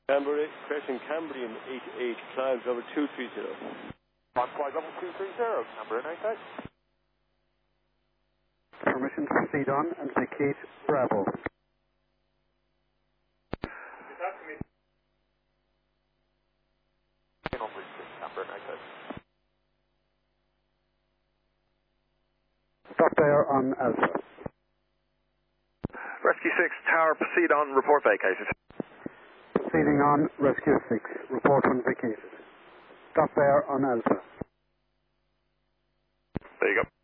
Canberra, Crescent Cambrian 88, climb number 230. Convoy level 230, Canberra 98. Permission to proceed on and vacate Bravo. Stop there on Alpha. Rescue 6, tower, proceed on, report vacated. Proceeding on Rescue 6, report on vacated. Stop there on Alpha. There you go.